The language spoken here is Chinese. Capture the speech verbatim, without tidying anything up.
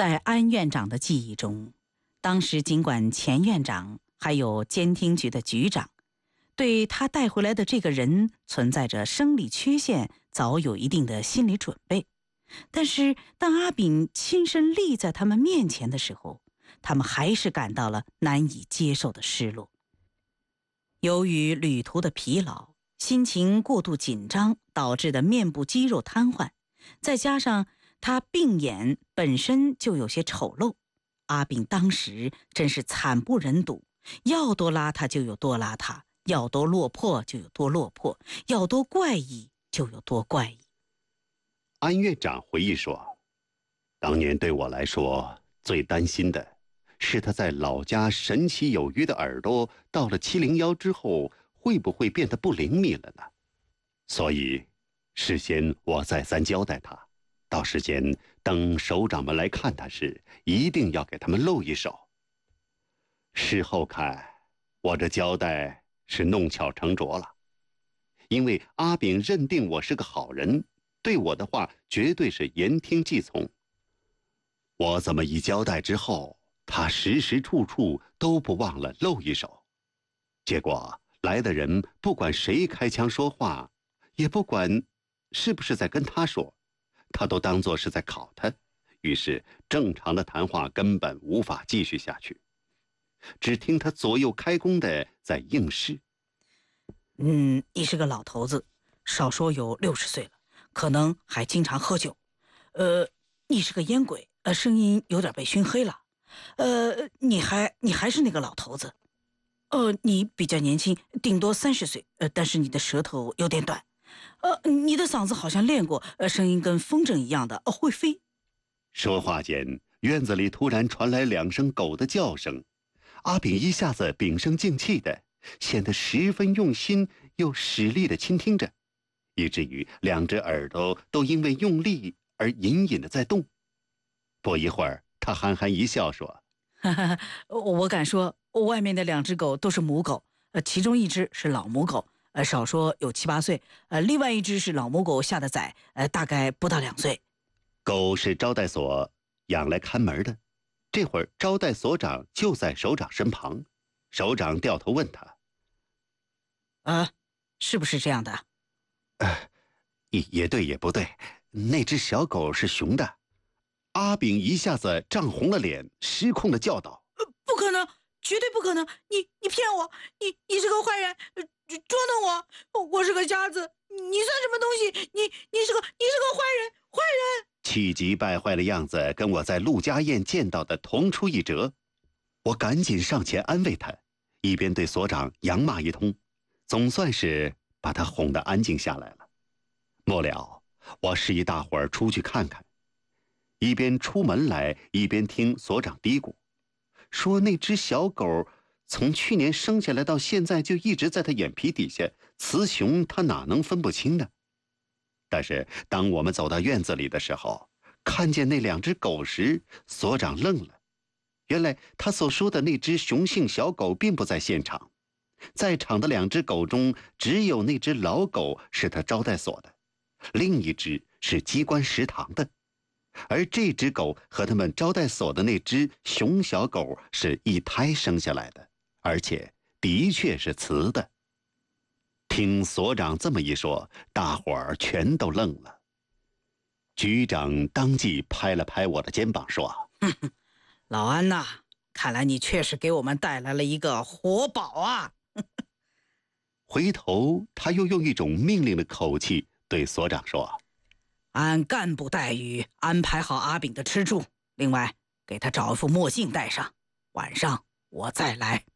在安院长的记忆中，当时尽管钱院长还有监听局的局长对他带回来的这个人存在着生理缺陷早有一定的心理准备，但是当阿炳亲身立在他们面前的时候，他们还是感到了难以接受的失落。由于旅途的疲劳，心情过度紧张导致的面部肌肉瘫痪，再加上他病眼本身就有些丑陋，阿炳当时真是惨不忍睹，要多邋遢就有多邋遢，要多落魄就有多落魄，要多怪异就有多怪异。 安院长回忆说，当年对我来说最担心的是他在老家神奇有余的耳朵到了七零幺之后会不会变得不灵敏了呢？所以事先我再三交代他，到时间等首长们来看他时，一定要给他们露一手。事后看，我这交代是弄巧成拙了，因为阿炳认定我是个好人，对我的话绝对是言听计从。我这么一交代之后，他时时处处都不忘了露一手，结果来的人不管谁开腔说话，也不管是不是在跟他说，他都当作是在考他，于是正常的谈话根本无法继续下去，只听他左右开弓的在应试。 嗯，你是个老头子，少说有六十岁了，可能还经常喝酒。呃，你是个烟鬼，呃，声音有点被熏黑了。呃，你还你还是那个老头子。呃，你比较年轻，顶多三十岁，呃，但是你的舌头有点短。呃，你的嗓子好像练过，呃，声音跟风筝一样的，呃，会飞。 说话间，院子里突然传来两声狗的叫声，阿炳一下子屏声静气的，显得十分用心又使力的倾听着，以至于两只耳朵都因为用力而隐隐的在动。不一会儿，他憨憨一笑说：“ 哈哈，我敢说，外面的两只狗都是母狗，呃，其中一只是老母狗，呃，少说有七八岁，呃，另外一只是老母狗下的崽，呃，大概不到两岁。 狗是招待所养来看门的，这会儿招待所长就在首长身旁，首长掉头问他：“ 啊，是不是这样的？”“ 呃，也也对，也不对，那只小狗是雄的。”阿炳一下子涨红了脸，失控的叫道：“ 呃，不可能，绝对不可能！你你骗我！你你是个坏人，呃，捉弄我！我是个瞎子，你算什么东西？你你是个你是个坏人，坏人！” 气急败坏的样子跟我在陆家宴见到的同出一辙。我赶紧上前安慰他，一边对所长扬骂一通，总算是把他哄得安静下来了。末了，我示意大伙儿出去看看。一边出门来，一边听所长嘀咕，说那只小狗从去年生下来到现在就一直在他眼皮底下，雌雄他哪能分不清呢？但是当我们走到院子里的时候，看见那两只狗时，所长愣了。原来他所说的那只雄性小狗并不在现场，在场的两只狗中，只有那只老狗是他招待所的，另一只是机关食堂的。而这只狗和他们招待所的那只雄小狗是一胎生下来的，而且的确是雌的。听所长这么一说，大伙儿全都愣了。局长当即拍了拍我的肩膀说：“ 哼哼，老安呐，看来你确实给我们带来了一个活宝啊！” 回头他又用一种命令的口气对所长说：“ 按干部待遇安排好阿炳的吃住，另外给他找一副墨镜戴上，晚上我再来。”